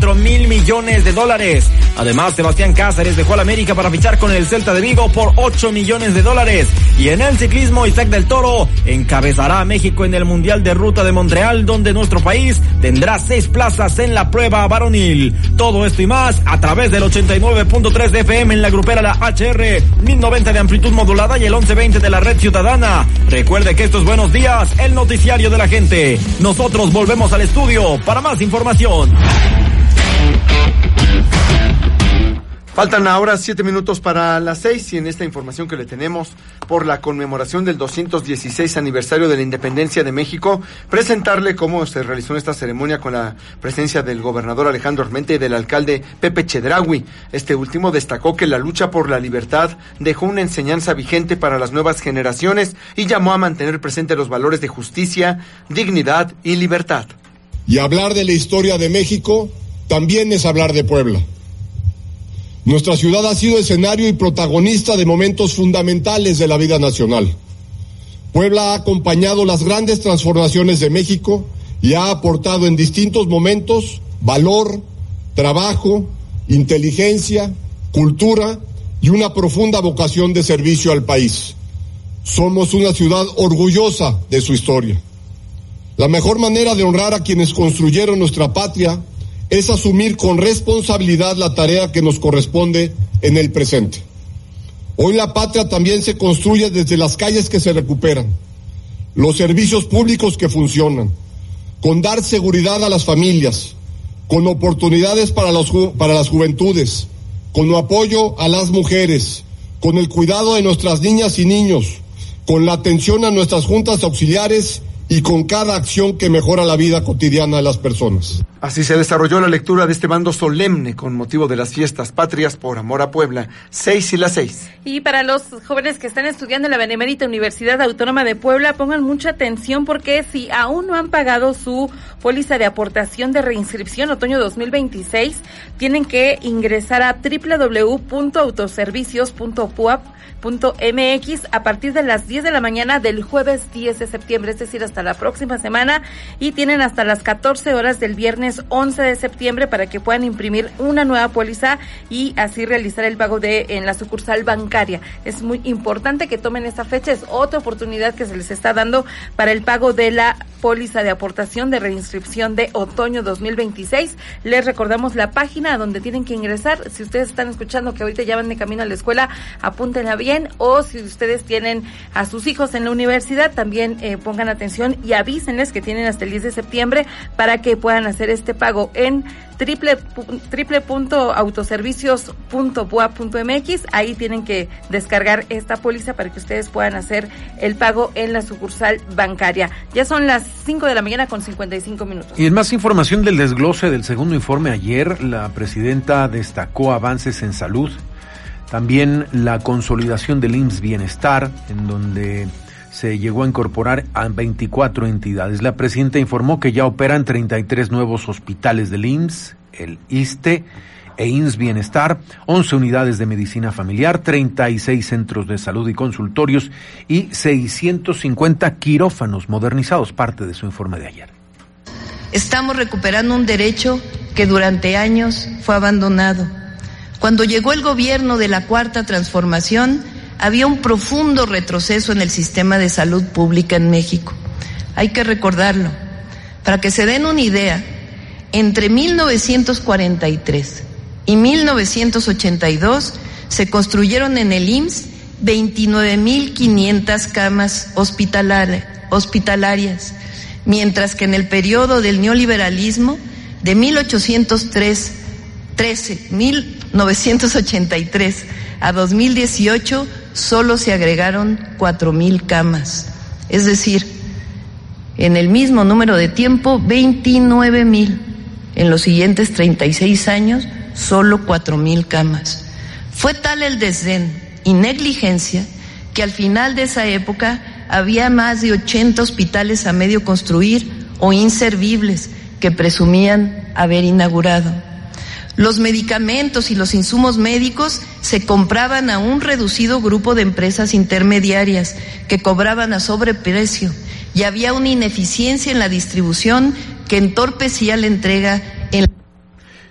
$4,000 millones. Además, Sebastián Cáceres dejó al América para fichar con el Celta de Vigo por $8 millones. Y en el ciclismo, Isaac del Toro encabezará a México en el Mundial de Ruta de Montreal, donde nuestro país tendrá 6 plazas en la prueba varonil. Todo esto y más a través del 89.3 de FM en la grupera La HR, 1090 de amplitud modulada y el 1120 de la red ciudadana. Recuerde que esto es Buenos Días, el noticiario de la gente. Nosotros volvemos al estudio para más información. Faltan ahora 7 minutos para las 6 y en esta información que le tenemos por la conmemoración del 216 aniversario de la independencia de México, presentarle cómo se realizó esta ceremonia con la presencia del gobernador Alejandro Armenta y del alcalde Pepe Chedraui. Este último destacó que la lucha por la libertad dejó una enseñanza vigente para las nuevas generaciones y llamó a mantener presente los valores de justicia, dignidad y libertad. Y hablar de la historia de México también es hablar de Puebla. Nuestra ciudad ha sido escenario y protagonista de momentos fundamentales de la vida nacional. Puebla ha acompañado las grandes transformaciones de México y ha aportado en distintos momentos valor, trabajo, inteligencia, cultura y una profunda vocación de servicio al país. Somos una ciudad orgullosa de su historia. La mejor manera de honrar a quienes construyeron nuestra patria es asumir con responsabilidad la tarea que nos corresponde en el presente. Hoy la patria también se construye desde las calles que se recuperan, los servicios públicos que funcionan, con dar seguridad a las familias, con oportunidades para las juventudes, con apoyo a las mujeres, con el cuidado de nuestras niñas y niños, con la atención a nuestras juntas auxiliares y con cada acción que mejora la vida cotidiana de las personas. Así se desarrolló la lectura de este bando solemne con motivo de las fiestas patrias por amor a Puebla, 6 y las 6. Y para los jóvenes que están estudiando en la Benemérita Universidad Autónoma de Puebla, pongan mucha atención porque si aún no han pagado su póliza de aportación de reinscripción otoño 2026, tienen que ingresar a www.autoservicios.puap.mx a partir de las 10 de la mañana del jueves 10 de septiembre, es decir, hasta la próxima semana, y tienen hasta las 14 horas del viernes 11 de septiembre para que puedan imprimir una nueva póliza y así realizar el pago en la sucursal bancaria. Es muy importante que tomen esta fecha, es otra oportunidad que se les está dando para el pago de la póliza de aportación de reinscripción de otoño 2026. Les recordamos la página donde tienen que ingresar. Si ustedes están escuchando que ahorita ya van de camino a la escuela, apúntenla bien, o si ustedes tienen a sus hijos en la universidad, también pongan atención y avísenles que tienen hasta el 10 de septiembre para que puedan hacer este pago en www.autoservicios.puap.mx. Ahí tienen que descargar esta póliza para que ustedes puedan hacer el pago en la sucursal bancaria. Ya son las 5 de la mañana con 55 minutos. Y en más información del desglose del segundo informe ayer, la presidenta destacó avances en salud, también la consolidación del IMSS Bienestar, en donde se llegó a incorporar a 24 entidades. La presidenta informó que ya operan 33 nuevos hospitales del IMSS, el ISSSTE e IMSS Bienestar, 11 unidades de medicina familiar, 36 centros de salud y consultorios y 650 quirófanos modernizados, parte de su informe de ayer. Estamos recuperando un derecho que durante años fue abandonado. Cuando llegó el gobierno de la Cuarta Transformación, había un profundo retroceso en el sistema de salud pública en México. Hay que recordarlo. Para que se den una idea, entre 1943 y 1982 se construyeron en el IMSS 29,500 camas hospitalarias, mientras que en el periodo del neoliberalismo, de 1983 a 2018, solo se agregaron 4,000 camas. Es decir, en el mismo número de tiempo, 29,000. En los siguientes 36 años, solo 4,000 camas. Fue tal el desdén y negligencia que al final de esa época había más de 80 hospitales a medio construir o inservibles que presumían haber inaugurado. Los medicamentos y los insumos médicos se compraban a un reducido grupo de empresas intermediarias que cobraban a sobreprecio y había una ineficiencia en la distribución que entorpecía la entrega en